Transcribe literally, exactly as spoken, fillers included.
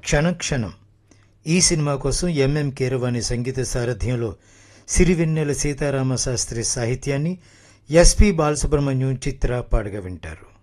క్షణం క్షణం. ఈ సినిమా కోసం ఎంఎం కీరవాణి సంగీత సారథ్యంలో సిరివెన్నెల సీతారామ శాస్త్రి సాహిత్యాన్ని ఎస్పి బాలసుబ్రహ్మణ్యం చిత్ర పాడగా వింటారు.